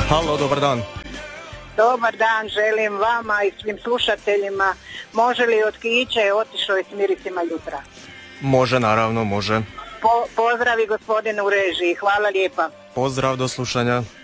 Halo, dobar dan. Dobar dan, želim vama i svim slušateljima. Može li Otkiće otišao je s mirisima jutra? Može, naravno, može. Pozdravi gospodine u režiji, hvala lijepa. Pozdrav, do slušanja.